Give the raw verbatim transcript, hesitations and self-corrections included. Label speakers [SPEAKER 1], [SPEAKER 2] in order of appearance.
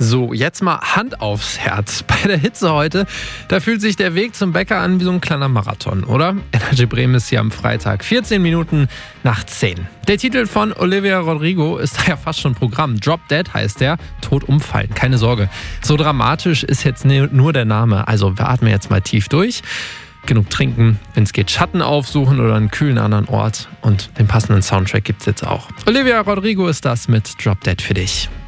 [SPEAKER 1] So, jetzt mal Hand aufs Herz. Bei der Hitze heute, da fühlt sich der Weg zum Bäcker an wie so ein kleiner Marathon, oder? Energy Bremen ist hier am Freitag, vierzehn Minuten nach zehn. Der Titel von Olivia Rodrigo ist ja fast schon Programm. Drop Dead heißt der, tot umfallen, keine Sorge. So dramatisch ist jetzt nur der Name, also wir atmen jetzt mal tief durch. Genug trinken, wenn es geht, Schatten aufsuchen oder einen kühlen anderen Ort. Und den passenden Soundtrack gibt's jetzt auch. Olivia Rodrigo ist das mit Drop Dead für dich.